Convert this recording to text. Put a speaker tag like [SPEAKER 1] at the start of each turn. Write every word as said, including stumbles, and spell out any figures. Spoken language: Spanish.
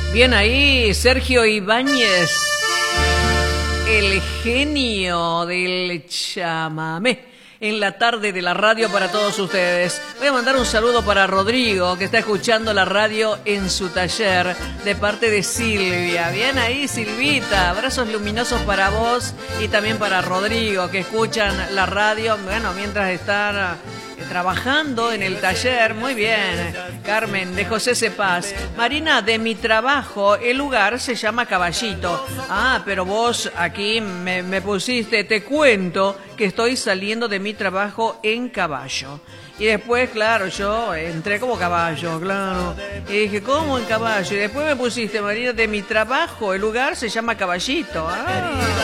[SPEAKER 1] Bien ahí, Sergio Ibáñez, el genio del chamamé, en la tarde de la radio para todos ustedes. Voy a mandar un saludo para Rodrigo, que está escuchando la radio en su taller, de parte de Silvia. Bien ahí, Silvita, abrazos luminosos para vos y también para Rodrigo, que escuchan la radio, bueno, mientras están trabajando en el taller. Muy bien. Carmen de José Cepaz. Marina, de mi trabajo el lugar se llama Caballito. Ah, pero vos aquí me, me pusiste, te cuento que estoy saliendo de mi trabajo en caballo. Y después, claro, yo entré como caballo, claro. Y dije, ¿cómo en caballo? Y después me pusiste, Marina, de mi trabajo el lugar se llama Caballito. Ah.